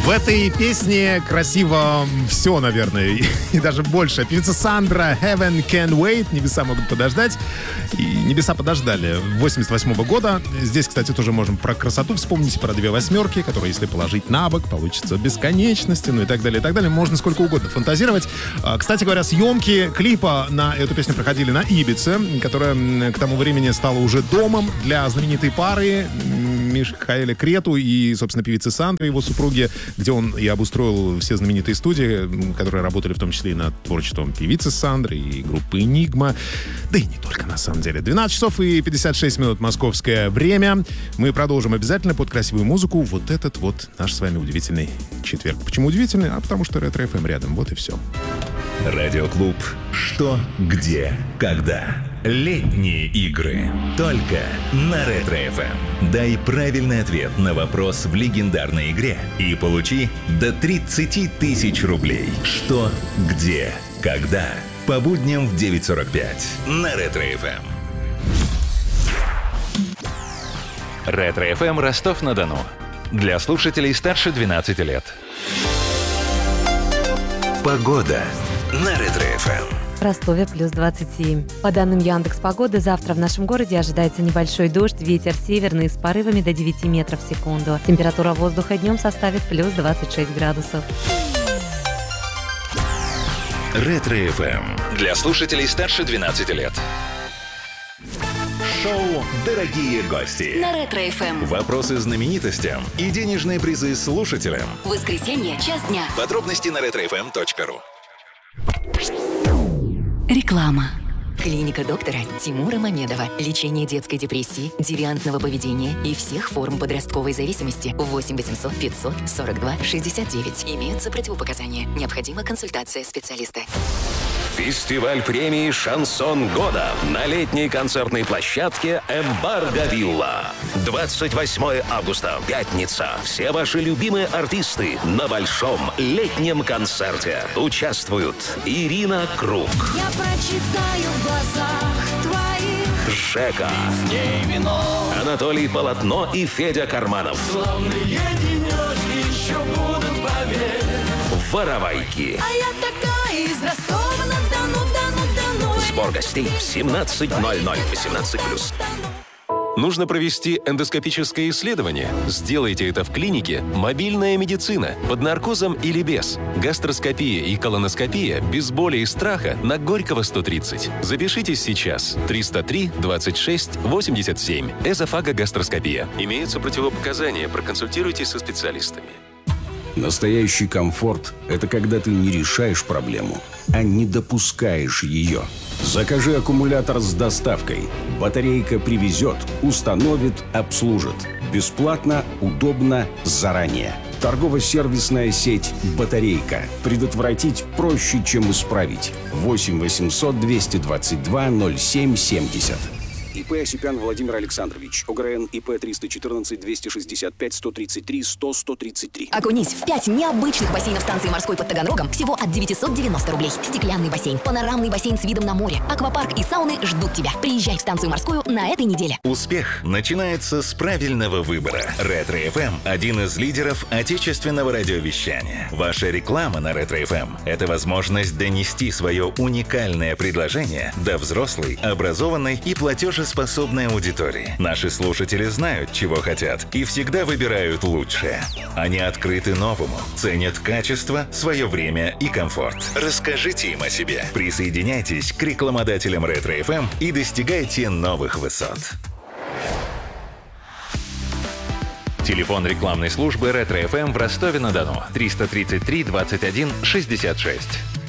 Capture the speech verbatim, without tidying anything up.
В этой песне красиво все, наверное, и даже больше. Певица Сандра, Heaven Can Wait, «Небеса могут подождать». И «Небеса подождали» восемьдесят восьмого года. Здесь, кстати, тоже можем про красоту вспомнить, про две восьмерки, которые, если положить на бок, получится бесконечности, ну и так далее, и так далее. Можно сколько угодно фантазировать. Кстати говоря, съемки клипа на эту песню проходили на Ибице, которая к тому времени стала уже домом для знаменитой пары Михаэля Крету и, собственно, певицы Сандры, его супруги, где он и обустроил все знаменитые студии, которые работали в том числе и над творчеством певицы Сандры и группы «Энигма». Да и не только, на самом деле. двенадцать часов и пятьдесят шесть минут московское время. Мы продолжим обязательно под красивую музыку вот этот вот наш с вами удивительный четверг. Почему удивительный? А потому что Ретро-эф эм рядом. Вот и все. Радиоклуб «Что, где, когда». Летние игры. Только на Ретро-эф эм. Дай правильный ответ на вопрос в легендарной игре и получи до тридцать тысяч рублей. Что, где, когда. По будням в девять сорок пять на Ретро-эф эм. Ретро-эф эм Ростов-на-Дону. Для слушателей старше двенадцати лет. Погода на Ретро-эф эм. В Ростове плюс двадцать семь. По данным Яндекс.Погоды, завтра в нашем городе ожидается небольшой дождь, ветер северный с порывами до девяти метров в секунду. Температура воздуха днем составит плюс двадцать шесть градусов. Ретро-эф эм. Для слушателей старше двенадцати лет. Шоу «Дорогие гости». На Ретро-эф эм. Вопросы знаменитостям и денежные призы слушателям. Воскресенье, час дня. Подробности на ретро эф эм точка ру. Реклама. Клиника доктора Тимура Мамедова. Лечение детской депрессии, девиантного поведения и всех форм подростковой зависимости. восемь восемьсот пятьсот сорок два шестьдесят девять. Имеются противопоказания. Необходима консультация специалиста. Фестиваль премии «Шансон года» на летней концертной площадке «Эмбарго Вилла». двадцать восьмого августа, пятница. Все ваши любимые артисты на большом летнем концерте. Участвуют Ирина Круг, Я прочитаю в глазах твоих Жека, с ней вино. Анатолий Полотно и Федя Карманов. Славные денечки еще будут, поверь. Воровайки. А я такая из Ростова-на-Дону, Дону, Дону. Сбор гостей в семнадцать ноль ноль, восемнадцать плюс. Нужно провести эндоскопическое исследование? Сделайте это в клинике «Мобильная медицина» под наркозом или без. Гастроскопия и колоноскопия без боли и страха на Горького сто тридцать. Запишитесь сейчас. триста три двадцать шесть восемьдесят семь. Эзофагогастроскопия. Имеются противопоказания. Проконсультируйтесь со специалистами. Настоящий комфорт – это когда ты не решаешь проблему, а не допускаешь ее. Закажи аккумулятор с доставкой. Батарейка привезет, установит, обслужит. Бесплатно, удобно, заранее. Торгово-сервисная сеть «Батарейка». Предотвратить проще, чем исправить. восемь восемьсот двести двадцать два ноль семь семьдесят. ИП Осипян Владимир Александрович. ОГРН ИП триста четырнадцать двести шестьдесят пять сто тридцать три сто сто тридцать три. Окунись в пять необычных бассейнов станции морской под Таганрогом всего от девятьсот девяносто рублей. Стеклянный бассейн, панорамный бассейн с видом на море, аквапарк и сауны ждут тебя. Приезжай в станцию морскую на этой неделе. Успех начинается с правильного выбора. Ретро-эф эм – один из лидеров отечественного радиовещания. Ваша реклама на Ретро-эф эм – это возможность донести свое уникальное предложение до взрослой, образованной и платежеспособной аудитории. Наши слушатели знают, чего хотят, и всегда выбирают лучшее. Они открыты новому, ценят качество, свое время и комфорт. Расскажите им о себе. Присоединяйтесь к рекламодателям Ретро-эф эм и достигайте новых высот. Телефон рекламной службы Ретро-эф эм в Ростове-на-Дону. триста тридцать три двадцать один шестьдесят шесть.